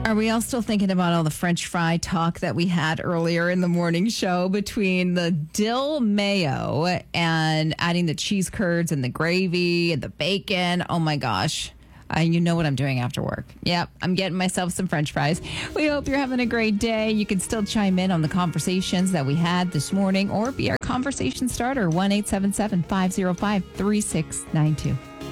Are we all still thinking about all the French fry talk that we had earlier in the morning show between the dill mayo and adding the cheese curds and the gravy and the bacon? Oh my gosh. You know what I'm doing after work. Yep, I'm getting myself some French fries. We hope you're having a great day. You can still chime in on the conversations that we had this morning or be our conversation starter, 1-877-505-3692.